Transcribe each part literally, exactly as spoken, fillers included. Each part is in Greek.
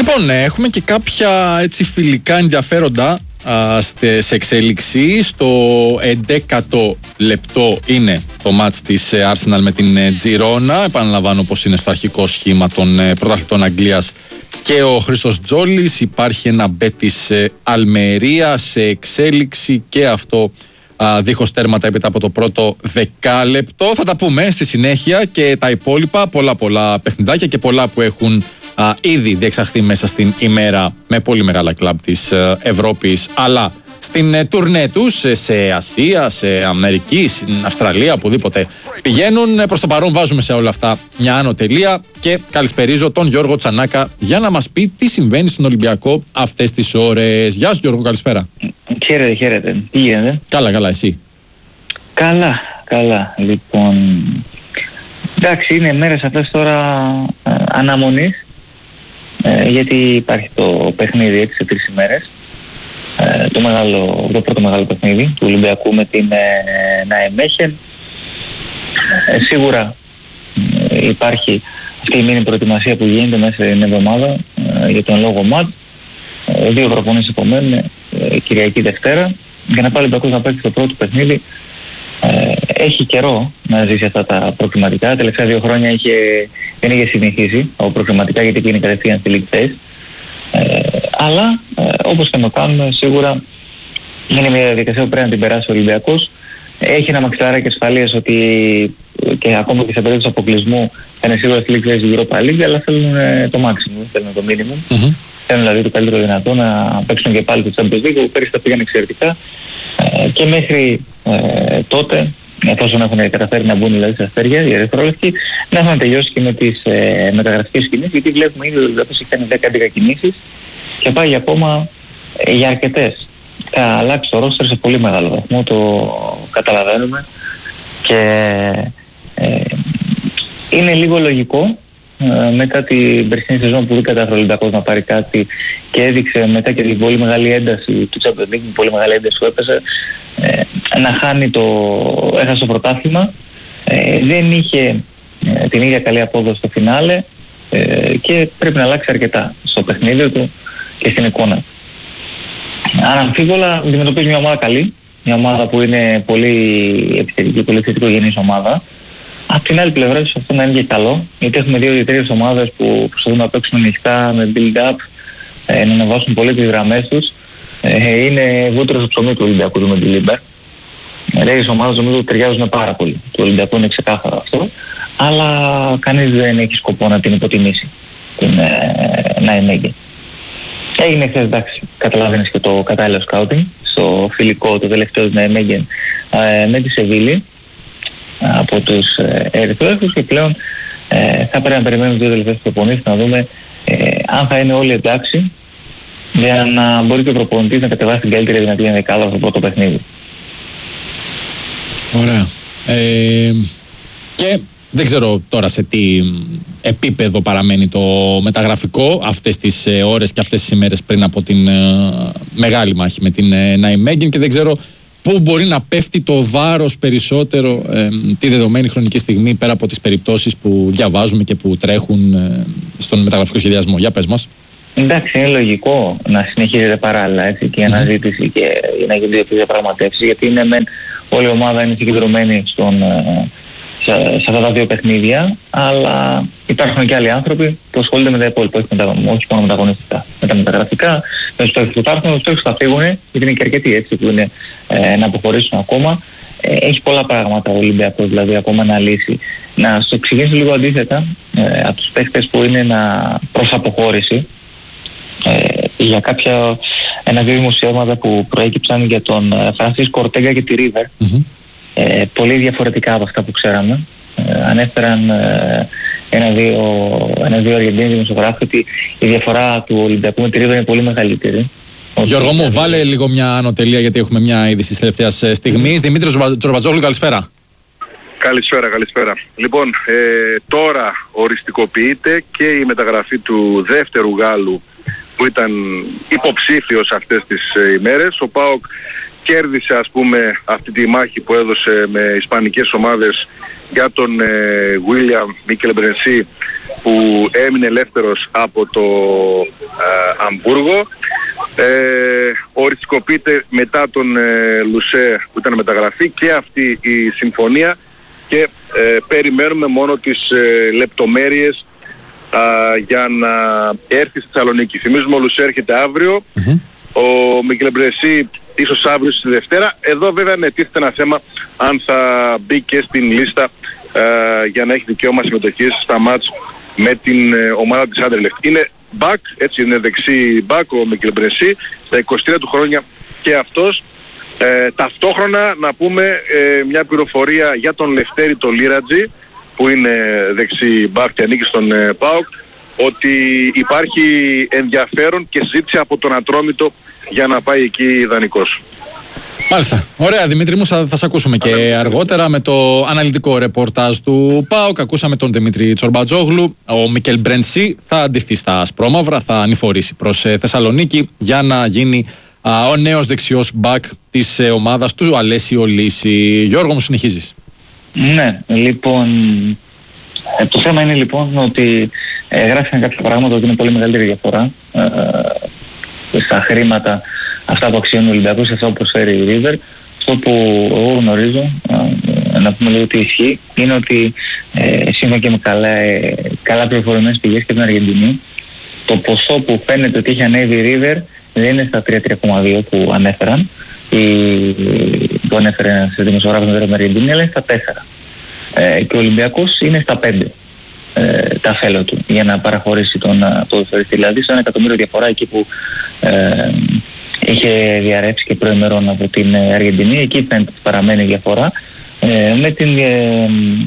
Λοιπόν, έχουμε και κάποια έτσι φιλικά ενδιαφέροντα α, σε εξέλιξη. Στο έντεκατο λεπτό είναι το μάτς της Arsenal με την Girona. Επαναλαμβάνω πως είναι στο αρχικό σχήμα των πρωταθλητών Αγγλίας και ο Χρήστος Τζόλης. Υπάρχει ένα μπετ της Αλμερία σε εξέλιξη και αυτό α, δίχως τέρματα έπειτα από το πρώτο δεκάλεπτο. Θα τα πούμε στη συνέχεια και τα υπόλοιπα, πολλά πολλά παιχνιδάκια και πολλά που έχουν α, ήδη διεξαχθεί μέσα στην ημέρα με πολύ μεγάλα κλαμπ της ε, Ευρώπης, αλλά στην ε, τουρνέ τους ε, σε Ασία, σε Αμερική, στην Αυστραλία, οπουδήποτε πηγαίνουν. Ε, προς το παρόν βάζουμε σε όλα αυτά μια άνω τελεία και καλησπερίζω τον Γιώργο Τσανάκα για να μας πει τι συμβαίνει στον Ολυμπιακό αυτές τις ώρες. Γεια σου Γιώργο, καλησπέρα. Χαίρετε, χαίρετε. Τι γίνεται? Καλά, καλά, εσύ? Καλά, καλά. Λοιπόν, εντάξει, είναι μέρες αυτές τώρα ε, αναμονής, ε, γιατί υπάρχει το παιχνίδι έτσι σε τρεις ημέρες, ε, το, μεγάλο, το πρώτο μεγάλο παιχνίδι του Ολυμπιακού με την ε, Νάιμέχεν. Ε, σίγουρα ε, υπάρχει αυτή η μήνυ προετοιμασία που γίνεται μέσα στην εβδομάδα ε, για τον λόγο ΜΑΤ. Ε, δύο προπονήσεις απομένουν, ε, Κυριακή Δευτέρα, για να πάει ο Ολυμπιακός να παίξει το πρώτο παιχνίδι. Ε, έχει καιρό να ζήσει αυτά τα προκριματικά. Τα τελευταία δύο χρόνια είχε, δεν είχε συνηθίσει από προκριματικά, γιατί πήγαινε κατευθείαν στη League Phase. Ε, αλλά ε, όπως και να το κάνουμε, σίγουρα είναι μια διαδικασία που πρέπει να την περάσει ο Ολυμπιακός. Έχει ένα μαξιλάράκι ασφαλείας ότι και ακόμα και σε περίπτωση αποκλεισμού θα είναι σίγουρα στη League Phase του Europa League, αλλά θέλουν ε, το maximum, θέλουν το minimum. Mm-hmm. Θέλουν δηλαδή το καλύτερο δυνατό να παίξουν και πάλι το Champions League, που πέρυσι τα πήγαν εξαιρετικά. Ε, και μέχρι ε, τότε, εφόσον έχουν καταφέρει να μπουν δηλαδή στα αστέρια, οι ερυθρόλευκοι, να έχουν τελειώσει και με τις ε, μεταγραφικές κινήσεις, γιατί βλέπουμε ήδη ότι έχει κάνει δέκα έντεκα κινήσεις και πάει για ακόμα ε, για αρκετές. Θα αλλάξει το ρόστερ σε πολύ μεγάλο βαθμό, το καταλαβαίνουμε, και ε, είναι λίγο λογικό ε, μετά την περσινή σεζόν που δεν κατάφερε ο Ολυμπιακός να πάρει κάτι και έδειξε μετά και την πολύ μεγάλη ένταση του Champions League, την πολύ μεγάλη ένταση που έπαιζε, ε, να χάνει το, έχασε το πρωτάθλημα, ε, δεν είχε ε, την ίδια καλή απόδοση στο φινάλε ε, και πρέπει να αλλάξει αρκετά στο παιχνίδι του και στην εικόνα. Αναμφίβολα αντιμετωπίζει μια ομάδα καλή, μια ομάδα που είναι πολύ επιθετική, πολύ θετικογενής ομάδα. Απ' την άλλη πλευρά ίσως αυτό να είναι και καλό, γιατί έχουμε δύο ιδιαίτερες ομάδες που προσπαθούν να παίξουν ανοιχτά με build-up, ε, να ανεβάσουν πολύ τις γραμμές τους. Ε, είναι βούτυρο στο ψωμί του Ολυμπιακού του Μεντιλίμπερ. Τις ομάδες νομίζω ταιριάζουν πάρα πολύ. Του Ολυμπιακού είναι ξεκάθαρο αυτό, αλλά κανείς δεν έχει σκοπό να την υποτιμήσει την ε, Νάιμέχεν. Έγινε χθες, εντάξει, καταλάβαινες και το κατάλληλο σκάουτινγκ στο φιλικό το τελευταίο της Νάιμέχεν ε, με τη Σεβίλη από τους ε, ερυθρόλευκους, και πλέον ε, θα πρέπει να περιμένουμε δύο τελευταίες προπονήσεις να δούμε ε, αν θα είναι όλοι εντάξει, για να μπορεί και ο προπονητής να κατεβάσει την καλύτερη δυνατή ενδεκάδα στο πρώτο παιχνίδι. Ωραία. Ε, και δεν ξέρω τώρα σε τι επίπεδο παραμένει το μεταγραφικό αυτές τις ώρες και αυτές τις ημέρες πριν από την ε, μεγάλη μάχη με την ε, Νάιμέχεν, και δεν ξέρω πού μπορεί να πέφτει το βάρος περισσότερο ε, τη δεδομένη χρονική στιγμή, πέρα από τις περιπτώσεις που διαβάζουμε και που τρέχουν ε, στον μεταγραφικό σχεδιασμό. Για πες μας. Εντάξει, είναι λογικό να συνεχίζεται παράλληλα, έτσι, και η αναζήτηση και να γίνονται διαπραγματεύσεις, γιατί είναι μεν όλη η ομάδα είναι συγκεντρωμένη στον, σε, σε αυτά τα δύο παιχνίδια, αλλά υπάρχουν και άλλοι άνθρωποι που ασχολούνται με τα υπόλοιπα, όχι, με τα, όχι μόνο με τα αγωνιστικά, με τα μεταγραφικά, με τους παίκτες που υπάρχουν, τους παίκτες που θα φύγουν, γιατί είναι και αρκετοί έτσι που είναι ε, να αποχωρήσουν ακόμα. Ε, έχει πολλά πράγματα ο Ολυμπιακός δηλαδή ακόμα να λύσει. Να σου εξηγήσω λίγο αντίθετα ε, από τους παίκτες που είναι να προς αποχώρηση. Ε, για κάποια ένα-δύο δημοσιεύματα που προέκυψαν για τον Φρανσίσκο Ορτέγκα και τη Ρίβερ, mm-hmm. ε, πολύ διαφορετικά από αυτά που ξέραμε. Ε, ανέφεραν ε, ένα-δύο, ένα-δύο Αργεντίνοι δημοσιογράφοι ότι η διαφορά του Ολυμπιακού με τη Ρίβερ είναι πολύ μεγαλύτερη. Γιώργο μου, βάλε λίγο μια ανωτελεία, γιατί έχουμε μια είδηση της τελευταίας στιγμής. Mm-hmm. Δημήτρης Τζορμπατζόγλου, καλησπέρα. Καλησπέρα, καλησπέρα. Λοιπόν, ε, τώρα οριστικοποιείται και η μεταγραφή του δεύτερου Γάλλου που ήταν υποψήφιος αυτές τις ε, ημέρες. Ο ΠΑΟΚ κέρδισε, ας πούμε, αυτή τη μάχη που έδωσε με ισπανικές ομάδες για τον ε, William Mikel Brency, που έμεινε ελεύθερος από το ε, Αμβούργο. Ε, οριστικοποιείται μετά τον ε, Λουσέ που ήταν μεταγραφή και αυτή η συμφωνία και ε, περιμένουμε μόνο τις ε, λεπτομέρειες α, για να έρθει στη Θεσσαλονίκη. Θυμίζουμε ο Λουσέ έρχεται αύριο, mm-hmm. ο Μικελ Μπρεσί ίσως αύριο στη Δευτέρα. Εδώ βέβαια ανετίθεται ένα θέμα αν θα μπει και στην λίστα ε, για να έχει δικαίωμα συμμετοχής στα μάτς με την ε, ομάδα της Άντερλεχτ. Είναι back, έτσι είναι δεξί back ο Μικελ Μπρεσί, στα είκοσι τρία του χρόνια και αυτός. Ε, ταυτόχρονα να πούμε ε, μια πληροφορία για τον Λευτέρη το Λίρατζι που είναι δεξί back και ανήκει στον ε, ΠΑΟΚ, ότι υπάρχει ενδιαφέρον και συζήτηση από τον Ατρόμητο για να πάει εκεί δανεικός. Μάλιστα. Ωραία, Δημήτρη μου, θα, θα σε ακούσουμε και Αναλυτικό. αργότερα με το αναλυτικό ρεπορτάζ του ΠΑΟΚ. Ακούσαμε τον Δημήτρη Τσορμπατζόγλου. Ο Μικελ Μπρεσί θα αντιθεί στα ασπρόμαυρα, θα ανηφορήσει προς ε, Θεσσαλονίκη για να γίνει α, ο νέος δεξιός μπακ της ε, ομάδας του Αλέσιο Λύση. Γιώργο μου, συνεχίζεις. Ναι, λοιπόν, ε, το θέμα είναι λοιπόν ότι ε, γράφηκαν κάποια πράγματα ότι είναι πολύ μεγαλύτερη διαφορά ε, στα χρήματα αυτά που αξιώνει ο Ολυμπιακός και αυτά που προσφέρει η River. Αυτό που εγώ γνωρίζω, ε, να πούμε λίγο τι ισχύει, είναι ότι ε, σύμφωνα και με καλά, ε, καλά πληροφορημένες πηγές και την Αργεντινή, το ποσό που φαίνεται ότι έχει ανέβει η River δεν είναι στα τρία κόμμα δύο που ανέφεραν, η, που ανέφερε ένας δημοσιογράφος με την Αργεντινή, αλλά είναι στα τέσσερα. Ε, και ο Ολυμπιακός είναι στα πέντε. Ε, τα φέλο του για να παραχωρήσει τον ποδοσφαιριστή. Δηλαδή σε ένα εκατομμύριο διαφορά εκεί που ε, είχε διαρρεύσει και προημερών από την Αργεντινή, εκεί φαίνεται ότι παραμένει διαφορά, ε, με την ε,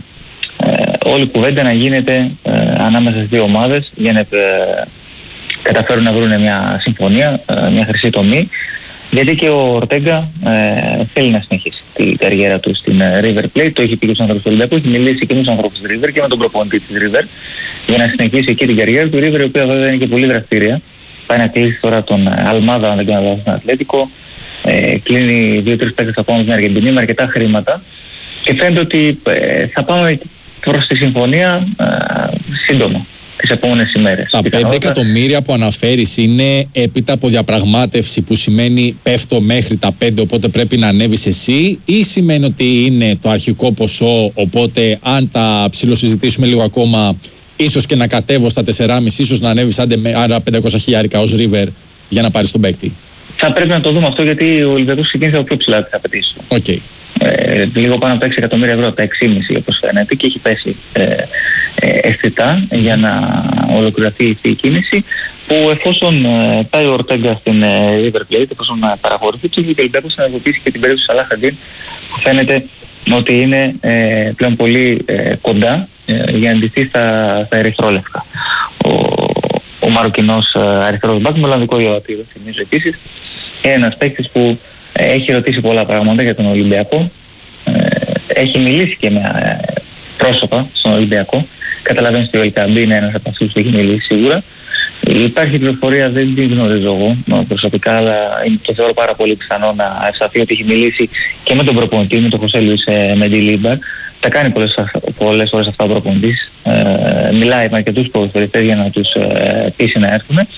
ε, όλη κουβέντα να γίνεται ε, ανάμεσα στις δύο ομάδες για να ε, καταφέρουν να βρουν μια συμφωνία, ε, μια χρυσή τομή, γιατί και ο Ορτέγκα ε, θέλει να συνεχίσει την καριέρα του στην ε, River Plate. Το έχει πει και στους ανθρώπους του Ολυμπιακού, έχει μιλήσει και με τους ανθρώπους της River και με τον προπονητή της River για να συνεχίσει εκεί την καριέρα του. Η River, η οποία βέβαια είναι και πολύ δραστήρια, πάει να κλείσει τώρα τον Αλμάδα, αν δεν κάνω λάθος, στον Ατλέτικο, ε, κλείνει δύο τρεις παίκτες ακόμα στην Αργεντινή με αρκετά χρήματα και φαίνεται ότι ε, θα πάμε προς τη συμφωνία ε, σύντομα τις επόμενες ημέρες. Τα πέντε εκατομμύρια που αναφέρεις είναι έπειτα από διαπραγμάτευση, που σημαίνει πέφτω μέχρι τα πέντε, οπότε πρέπει να ανέβεις εσύ, ή σημαίνει ότι είναι το αρχικό ποσό, οπότε αν τα ψιλοσυζητήσουμε λίγο ακόμα, ίσως και να κατέβω στα τέσσερα κόμμα πέντε, ίσως να ανέβεις άρα πεντακόσια χιλιάρικα ως River για να πάρεις τον παίκτη. Θα πρέπει να το δούμε αυτό, γιατί ο Ολυμπιακός ξεκίνησε από πιο ψηλά τις απαιτήσεις του. Okay. Ε, λίγο πάνω από τα έξι εκατομμύρια ευρώ, τα έξι κόμμα πέντε όπως φαίνεται, και έχει πέσει ε, ε, αισθητά για να ολοκληρωθεί αυτή η κίνηση, που εφόσον ε, πάει ο Ορτέγκα στην ε, River Plate, εφόσον ε, παραχωρηθεί, και ο Ολυμπιακός θα αναγνωρίσει και την περίπτωση Σαλάχ Αντίν, που φαίνεται ότι είναι ε, πλέον πολύ ε, κοντά ε, για να αντιθεί στα, στα ερυθρόλευκα. Ο, ο Μαροκινός ε, αριστερός μπακ, με Ολλανδικό διαβατήριο, θυμίζω επίσης, είναι ένας παίκτης που ε, έχει ρωτήσει πολλά πράγματα για τον Ολυμπιακό, ε, έχει μιλήσει και με ε, πρόσωπα στον Ολυμπιακό. Καταλαβαίνεις ότι ο Ελκαμπή είναι ένας από αυτούς που έχει μιλήσει σίγουρα. Υπάρχει πληροφορία, δεν την γνωρίζω εγώ προσωπικά, αλλά το θεωρώ πάρα πολύ πιθανό να ευσταθεί ότι έχει μιλήσει και με τον προπονητή, με τον Χωσέ Λουίς Μεντιλίμπαρ. Τα κάνει πολλές, πολλές ώρες αυτά ο προπονητής. Ε, μιλάει με αρκετούς ποδοσφαιριστές για να τους ε, πείσει να έρθουν. Ε,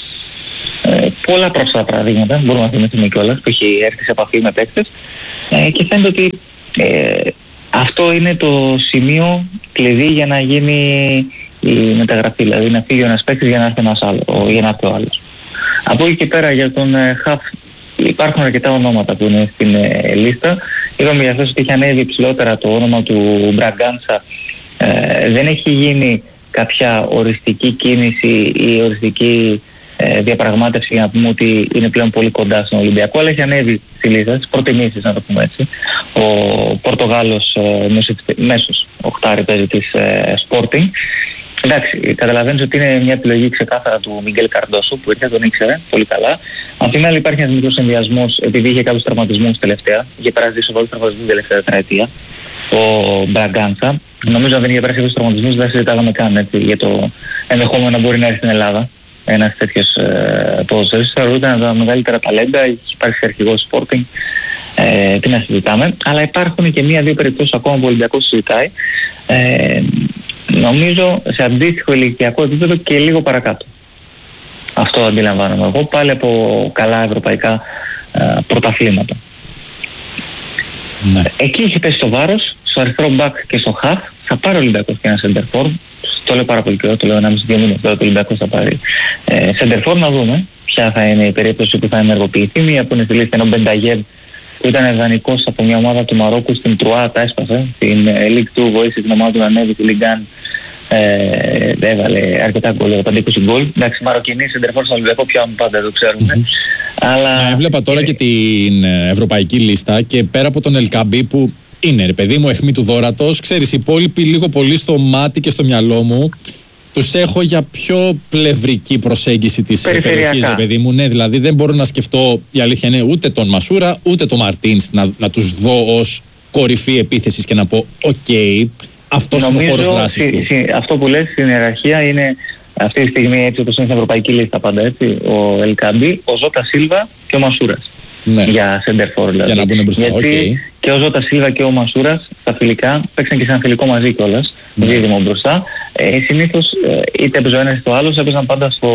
πολλά πρόσφατα παραδείγματα, μπορούμε να θυμηθούμε κιόλας, που έχει έρθει σε επαφή με παίκτες. Ε, και φαίνεται ότι ε, αυτό είναι το σημείο κλειδί για να γίνει η μεταγραφή, δηλαδή να φύγει ο ένας παίκτης για να έρθει ένας άλλο, για να έρθει ο άλλος. Από εκεί και πέρα για τον ε, Χαφ υπάρχουν αρκετά ονόματα που είναι στην ε, λίστα. Είπαμε για αυτός ότι έχει ανέβει ψηλότερα το όνομα του Μπραγκάνσα. Ε, δεν έχει γίνει κάποια οριστική κίνηση ή οριστική ε, διαπραγμάτευση για να πούμε ότι είναι πλέον πολύ κοντά στον Ολυμπιακό, αλλά έχει ανέβει στη λίστα, στις προτιμήσεις να το πούμε έτσι. Ο Πορτογάλος ε, μέσος οχτάρι παίζει της ε, Sporting. Εντάξει, καταλαβαίνεις ότι είναι μια επιλογή ξεκάθαρα του Μιγγέλ Καρντόσο, που ήρθε, τον ήξερε πολύ καλά. Απ' την άλλη υπάρχει ένας μικρός ενδιασμός, επειδή είχε κάποιους τραυματισμούς τελευταία, είχε περάσει δύο σοβαρούς τραυματισμούς την τελευταία τετραετία, ο Μπραγκάνσα. Νομίζω αν δεν είχε περάσει κάποιους τραυματισμούς δεν συζητάγαμε καν έτσι, για το ενδεχόμενο να μπορεί να έρθει στην Ελλάδα ένας τέτοιος ε, ποδοσφαιριστής. Θεωρούνται ένα από τα μεγαλύτερα ταλέντα, έχει υπάρξει αρχηγός Sporting, ε, τι να συζητάμε. Αλλά υπάρχουν και μία-δύο περιπτώσεις ακόμα που ο Ολυμπιακός συζητάει. Ε, νομίζω σε αντίστοιχο ηλικιακό επίπεδο και λίγο παρακάτω. Αυτό αντιλαμβάνομαι εγώ, πάλι από καλά ευρωπαϊκά ε, πρωταθλήματα. Ναι. Εκεί είχε πέσει το βάρος, στο αριστερό μπακ και στο χαφ. Θα πάρει ο Ολυμπιακός και ένα σεντερφόρ. Το λέω πάρα πολύ καιρό, το λέω ένα μισή δύο μήνες τώρα, το Ολυμπιακός θα πάρει ε, σεντερφόρ. Να δούμε ποια θα είναι η περίπτωση που θα ενεργοποιηθεί. Μία που είναι στη λίστα είναι ο Μπενταγέρ, που ήταν δανεικός από μια ομάδα του Μαρόκου στην Τρουά, τα έσπασε. Στην ε, League two βοήθησε την ομάδα του να ανέβει στη Ligue ένα. Ε, έβαλε αρκετά γκολ, πέντε είκοσι γκολ. Εντάξει, Μαροκινή σεντερφόρ στον Ολυμπιακό, πια πάντα το ξέρουμε. Mm-hmm. Αλλά... Έβλεπα τώρα και την ευρωπαϊκή λίστα και πέρα από τον Ελκαμπή που είναι ρε παιδί μου αιχμή του δώρατος, ξέρεις, οι υπόλοιποι λίγο πολύ στο μάτι και στο μυαλό μου τους έχω για πιο πλευρική προσέγγιση της περιοχής, ρε παιδί μου. Ναι, δηλαδή δεν μπορώ να σκεφτώ, η αλήθεια είναι, ούτε τον Μασούρα ούτε τον Μαρτίνς να, να τους δω ως κορυφή επίθεσης και να πω οκ, okay, αυτός είναι ο χώρος δράσης συ, του. Συ, αυτό που λες στην ιεραρχία είναι αυτή τη στιγμή, έτσι όπως είναι στην ευρωπαϊκή λίστα πάντα, έτσι, ο Ελκαμπή, ο Ζώτα Σίλβα και ο Μασούρας. Ναι. Για σεντερφόρ δηλαδή. Για να πούνε μπροστά. Γιατί okay. και ο Ζώτα Σίλβα και ο Μασούρας στα φιλικά παίξαν και σε ένα φιλικό μαζί κιόλας, ναι. δίδυμο μπροστά. Ε, συνήθως ε, είτε έπαιζε ο ένας είτε ο άλλος, έπαιζαν πάντα στο,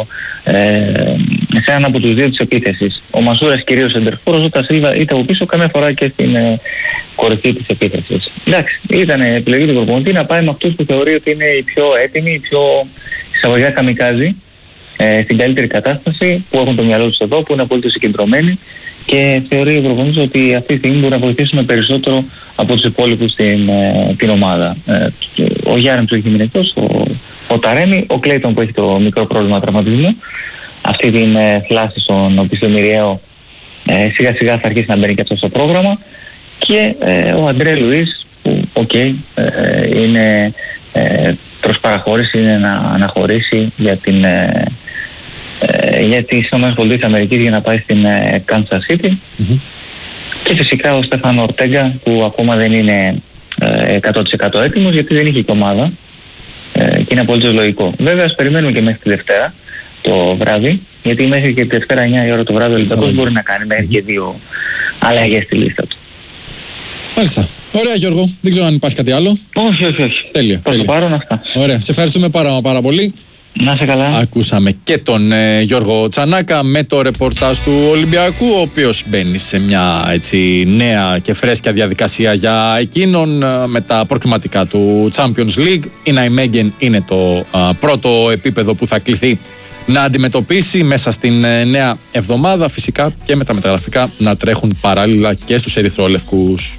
ε, σε έναν από τους δύο της επίθεσης. Ο Μασούρας κυρίως σεντερφόρ, ο Ζώτα Σίλβα είτε από πίσω, καμιά φορά και στην ε, κορυφή της επίθεσης. Εντάξει, ήταν επιλογή του προπονητή να πάει με αυτούς που θεωρεί ότι είναι οι πιο έτοιμοι, οι πιο εισαγωγικά καμικάζοι, ε, στην καλύτερη κατάσταση, που έχουν το μυαλό τους εδώ, που είναι απολύτως συγκεντρωμένοι και θεωρεί ο προπονητής ότι αυτή τη στιγμή μπορεί να βοηθήσουν περισσότερο από τους υπόλοιπους την, ε, την ομάδα. Ε, ο Γιάννης που έχει μείνει εκτός, ο, ο Ταρέμι, ο Κλέιτον που έχει το μικρό πρόβλημα τραυματισμού, αυτή την ε, θλάση στον οπισθομηριαίο ε, σιγά σιγά θα αρχίσει να μπαίνει και αυτό στο πρόγραμμα, και ε, ο Αντρέ Λουίς που οκ, okay, ε, είναι ε, προς παραχώρηση, είναι να αναχωρήσει για την ε, ε, για τις ΗΠΑ για να πάει στην ε, Kansas City. Mm-hmm. Και φυσικά ο Στέφανο Ορτέγκα που ακόμα δεν είναι ε, εκατό τοις εκατό έτοιμος, γιατί δεν είχε και ομάδα ε, και είναι απολύτως λογικό. Βέβαια ας περιμένουμε και μέχρι τη Δευτέρα το βράδυ, γιατί μέχρι και τη Δευτέρα εννιά η ώρα το βράδυ ο Ολυμπιακός μπορεί να κάνει μέχρι και δύο αλλαγές στη λίστα του. Μάλιστα. Ωραία Γιώργο, δεν ξέρω αν υπάρχει κάτι άλλο. Όχι, όχι, όχι. Τέλειο. Προς το παρόν αυτά. Ωραία, σε ευχαριστούμε πάρα, πάρα πολύ. Να είσαι καλά. Ακούσαμε και τον ε, Γιώργο Τσανάκα με το ρεπορτάζ του Ολυμπιακού, ο οποίος μπαίνει σε μια έτσι νέα και φρέσκια διαδικασία για εκείνον ε, με τα προκριματικά του Champions League. Η Ναϊμέγεν είναι το ε, πρώτο επίπεδο που θα κληθεί να αντιμετωπίσει μέσα στην ε, νέα εβδομάδα, φυσικά και με τα μεταγραφικά να τρέχουν παράλληλα και στους ερυθρόλευκους.